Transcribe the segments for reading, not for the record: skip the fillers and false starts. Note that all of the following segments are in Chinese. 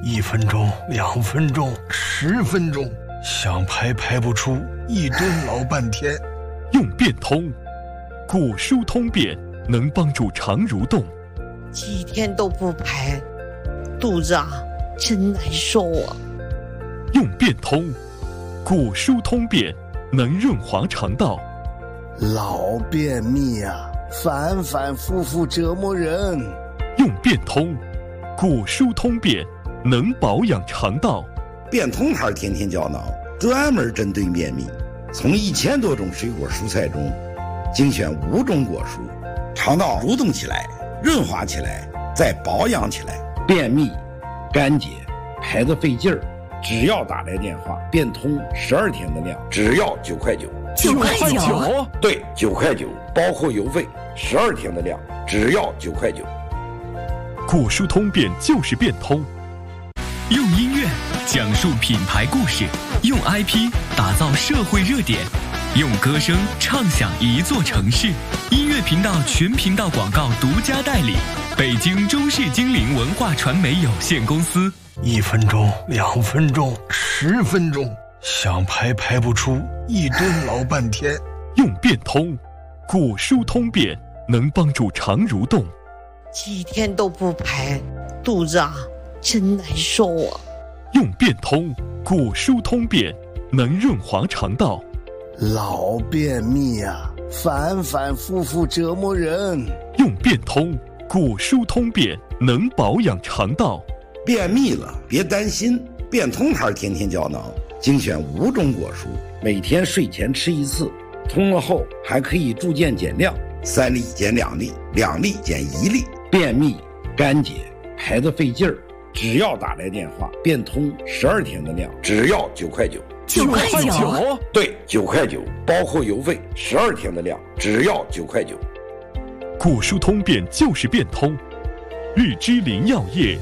1分钟、2分钟、10分钟，想排排不出，一蹲老半天。 用变通，骨疏通便能帮助肠蠕动。 几天都不排，肚子真难受啊。 用变通，骨疏通便能润滑肠道。 老便秘反反复复折磨人。 用变通，骨疏通便能保养肠道。 变通牌天天胶囊专门针对便秘，从1000多种水果蔬菜中精选5种果蔬，肠道蠕动起来，润滑起来，再保养起来。便秘、干结、排得费劲儿，只要打来电话，变通12天的量，只要9块9。 9块9？ 对，9块9，包括邮费，12天的量，只要9块9。 骨疏通便就是变通。 用音乐讲述品牌故事，用 IP 打造社会热点，用歌声唱响一座城市。音乐频道全频道广告独家代理，北京中视精灵文化传媒有限公司。 1分钟、2分钟、10分钟，想排排不出，一蹲老半天。 用变通，骨疏通便能帮助肠蠕动。 几天都不排，肚子真难受啊。 用变通，骨疏通便能润滑肠道。 老便秘反反复复折磨人。 用变通，骨疏通便能保养肠道。 便秘了别担心，变通牌天天胶囊精选5种果蔬，每天睡前吃1次，通了后还可以逐渐减量，3粒减2粒，2粒减1粒。便秘、干结、排得费劲儿，只要打来电话，变通12天的量，只要9块9。 9块9？ 对，9块9，包括邮费，12天的量，只要9块9。 骨疏通便就是变通。日之林药业。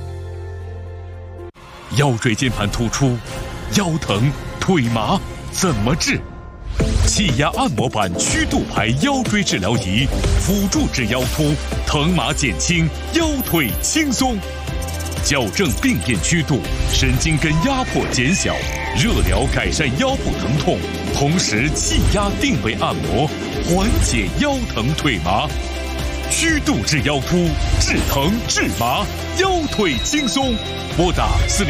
腰椎间盘突出、腰疼、腿麻怎么治？气压按摩板曲度牌腰椎治疗仪，辅助治腰突，疼麻减轻，腰腿轻松，矫正病变曲度，神经根压迫减小，热疗改善腰部疼痛，同时气压定位按摩，缓解腰疼腿麻。曲度治腰突，治疼治麻，腰腿轻松。拨打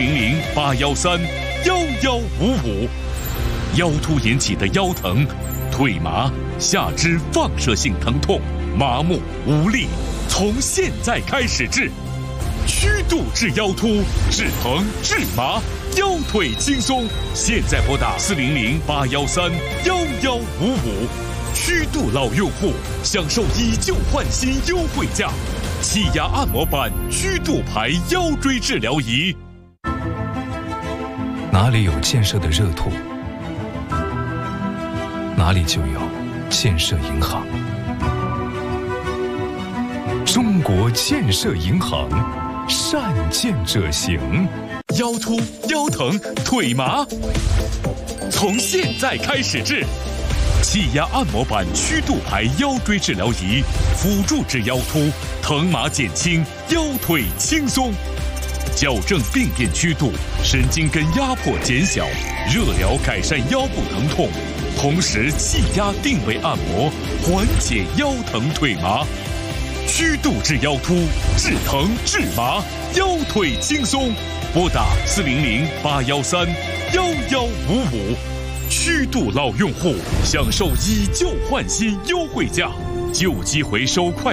400-813-1155。腰突引起的腰疼、腿麻、下肢放射性疼痛、麻木无力，从现在开始治。曲度治腰突，治疼治麻，腰腿轻松。现在拨打400-813-1155。曲度老用户享受以旧换新优惠价，气压按摩板曲度牌腰椎治疗仪。 哪里有建设的热土，哪里就有建设银行。中国建设银行，善建者行。 腰突、腰疼、腿麻，从现在开始治。气压按摩板曲度牌腰椎治疗仪，辅助治腰突，疼麻减轻，腰腿轻松，矫正病变曲度，神经根压迫减小，热疗改善腰部疼痛，同时气压定位按摩，缓解腰疼腿麻。曲度治腰突，治疼治麻，腰腿轻松。拨打400-813-1155。曲度老用户享受以旧换新优惠价，旧机回收快